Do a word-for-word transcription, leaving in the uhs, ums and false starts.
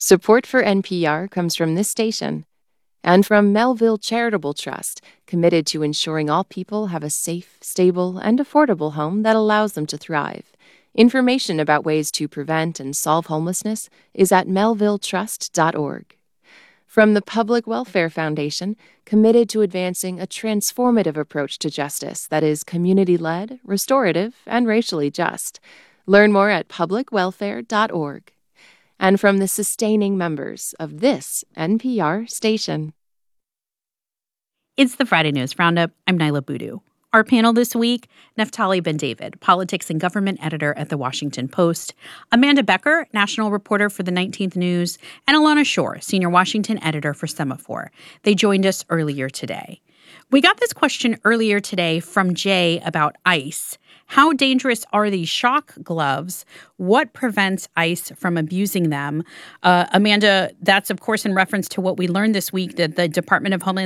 Support for N P R comes from this station and from Melville Charitable Trust, committed to ensuring all people have a safe, stable, and affordable home that allows them to thrive. Information about ways to prevent and solve homelessness is at melville trust dot org. From the Public Welfare Foundation, committed to advancing a transformative approach to justice that is community-led, restorative, and racially just. Learn more at public welfare dot org. And from the sustaining members of this N P R station. It's the Friday News Roundup. I'm Nyla Boodoo. Our panel this week, Naftali Ben-David, politics and government editor at The Washington Post, Amanda Becker, national reporter for The nineteenth News, and Alana Shore, senior Washington editor for Semafor. They joined us earlier today. We got this question earlier today from Jay about ICE. How dangerous are these shock gloves? What prevents ICE from abusing them? Uh, Amanda, that's, of course, in reference to what we learned this week that the Department of Homeland